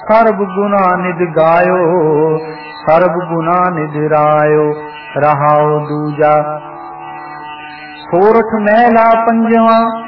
ਸਰਬ ਗੁਨਾ ਨਿਧ ਗਾਇਓ, ਸਰਬ ਗੁਨਾ ਨਿਧ ਰਾਇਓ। ਰਹਾਉ ਦੂਜਾ। ਸੋਰਠ ਮਹਿਲਾ ਪੰਜਵਾ।